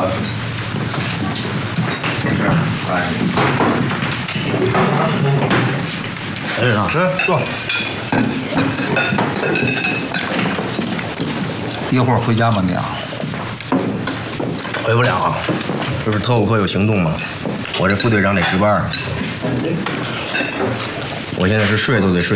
好吃。没事，哎。 来人啊， 来坐。 一会儿回家吧你啊？ 回不了啊，这不是特务课有行动吗？我这副队长得值班。我现在是睡都得睡。